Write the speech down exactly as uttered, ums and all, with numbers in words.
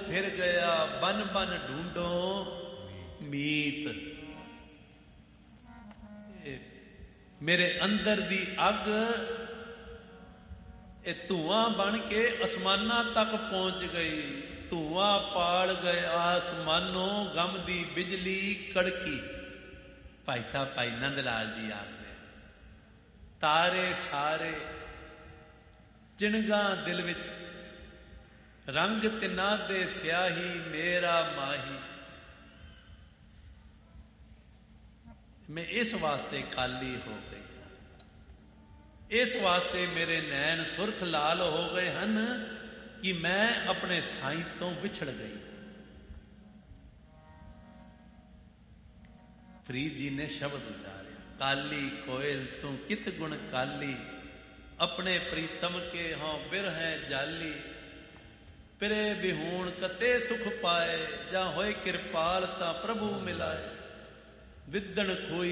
फिर गया बन बन ढूंढो मीत। मेरे अंदर दी अग ये धुआं बन के आसमाना तक पहुंच गई। धुआं पाल गए आसमानों गम दी बिजली कड़की। भाई साहब भाई नंद लाल जी आखदे तारे सारे चिणगा दिल विच रंग तिना दे स्याही मेरा माही। मैं इस वास्ते काली हो गई, इस वास्ते मेरे नैन सुरख लाल हो गए हन कि मैं अपने साईं तो विछड़ गई। फरीद जी ने शब्द उचारे काली कोयल तू कित गुण काली। अपने प्रीतम के हों बिरह जाली। पिरे बिहूण कते सुख पाए जा होए कृपाल ता प्रभु मिलाए। विदन खोई